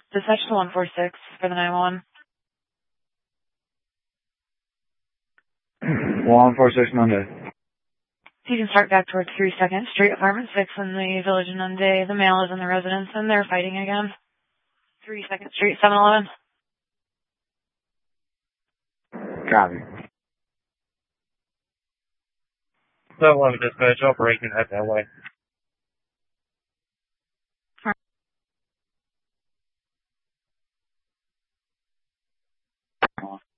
Dispatch to 146 for the 911. 146 Monday. You can start back towards 32nd Street, Apartment 6 in the Village of Nunde. The male is in the residence and they're fighting again. 32nd Street, 7-Eleven. Copy. 7-Eleven dispatch, I'll break and head that way.